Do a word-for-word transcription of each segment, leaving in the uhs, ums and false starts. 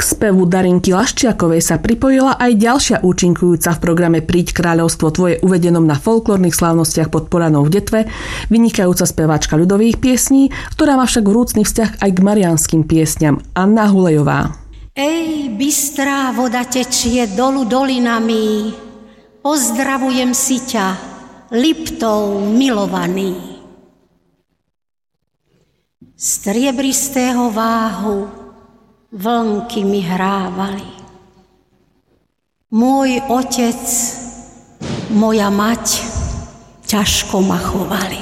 spevu Darinky Laščiakovej sa pripojila aj ďalšia účinkujúca v programe Príď kráľovstvo tvoje uvedenom na folklórnych slávnostiach pod Poranou v Detve, vynikajúca speváčka ľudových piesní, ktorá má však vrúcny vzťah aj k mariánskym piesňam, Anna Hulejová. Ej, bystrá voda tečie dolu dolinami, pozdravujem si ťa, Liptov milovaný. Striebristého váhu vlnky mi hrávali. Môj otec, moja mať ťažko ma chovali.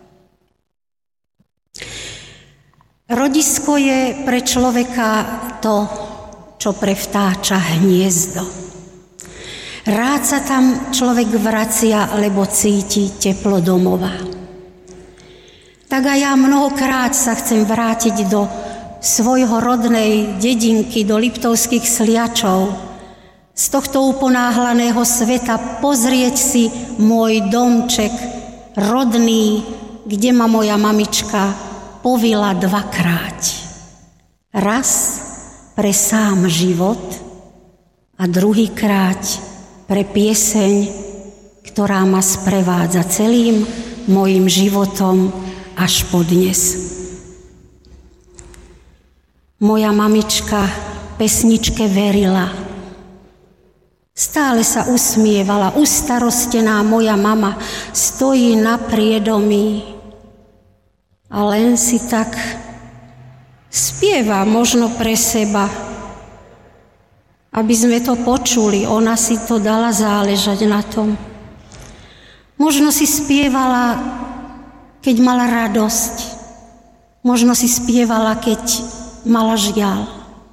Rodisko je pre človeka to, čo pre vtáča hniezdo. Rád sa tam človek vracia, lebo cíti teplo domova. Tak a ja mnohokrát sa chcem vrátiť do svojho rodnej dedinky, do Liptovských Sliačov, z tohto uponáhlaného sveta pozrieť si môj domček rodný, kde ma moja mamička povila dvakrát. Raz pre sám život a druhýkrát pre pieseň, ktorá ma sprevádza celým mojim životom až po dnes. Moja mamička pesničke verila. Stále sa usmievala. Ustarostená moja mama stojí na priedomí a len si tak spieva možno pre seba, aby sme to počuli. Ona si to dala záležať na tom. Možno si spievala, keď mala radosť. Možno si spievala, keď mala žiaľ.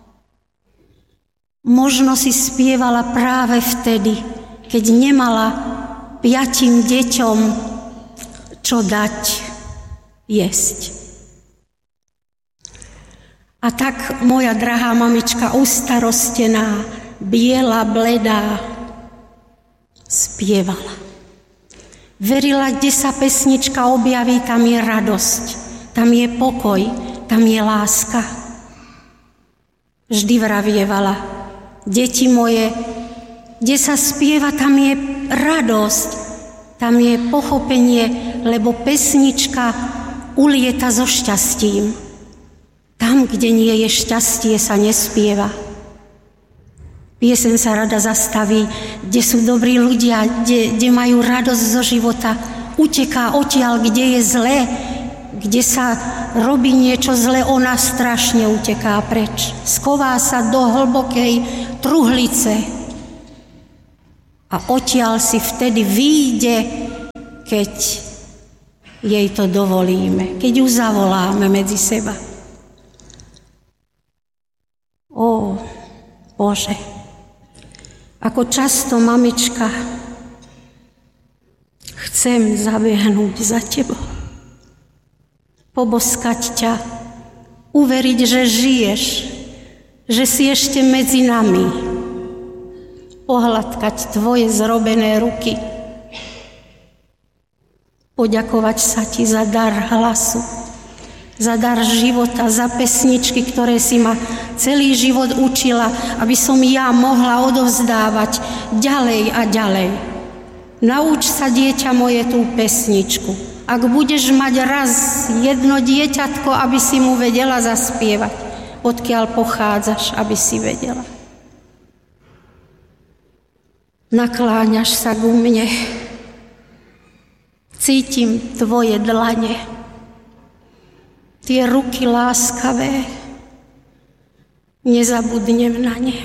Možno si spievala práve vtedy, keď nemala piatim deťom čo dať jesť. A tak moja drahá mamička, ustarostená, biela, bledá, spievala. Verila, kde sa pesnička objaví, tam je radosť, tam je pokoj, tam je láska. Vždy vravievala, deti moje, kde sa spieva, tam je radosť, tam je pochopenie, lebo pesnička ulieta so šťastím. Tam, kde nie je šťastie, sa nespieva. Pieseň sa rada zastaví, kde sú dobrí ľudia, kde, kde majú radosť zo života. Uteká odtiaľ, kde je zlé, kde sa robí niečo zlé, ona strašne uteká preč. Sková sa do hlbokej truhlice a odtiaľ si vtedy vyjde, keď jej to dovolíme, keď ju zavoláme medzi seba. Ó, Bože, ako často, mamička, chcem zabehnúť za tebou, poboskať ťa, uveriť, že žiješ, že si ešte medzi nami, pohľadkať tvoje zrobené ruky, poďakovať sa ti za dar hlasu, za dar života, za pesničky, ktoré si ma celý život učila, aby som ja mohla odovzdávať ďalej a ďalej. Nauč sa, dieťa moje, tú pesničku. Ak budeš mať raz jedno dieťatko, aby si mu vedela zaspievať, odkiaľ pochádzaš, aby si vedela. Nakláňaš sa ku mne, cítim tvoje dlane, tie ruky láskavé, nezabudnem na ne.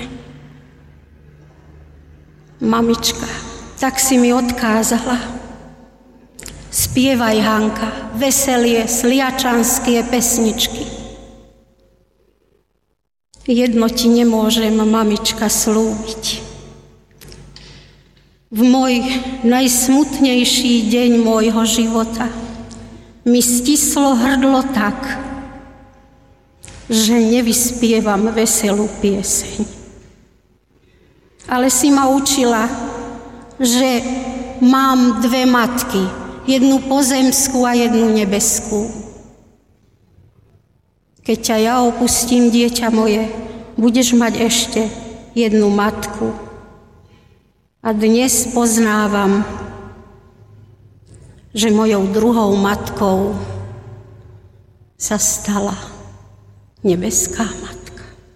Mamička, tak si mi odkázala. Spievaj, Hanka, veselie, sliačanské pesničky. Jedno ti nemôžem, mamička, slúbiť. V môj najsmutnejší deň môjho života mi stislo hrdlo tak, že nevyspievam veselú pieseň. Ale si ma učila, že mám dve matky, jednu pozemskú a jednu nebeskú. Keď ťa ja opustím, dieťa moje, budeš mať ešte jednu matku. A dnes poznávam, že mojou druhou matkou sa stala nebeská matka.